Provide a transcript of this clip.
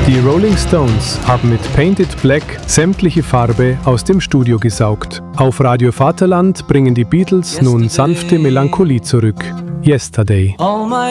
Die Rolling Stones haben mit Painted Black sämtliche Farbe aus dem Studio gesaugt. Auf Radio Vaterland bringen die Beatles nun sanfte Melancholie zurück. Yesterday.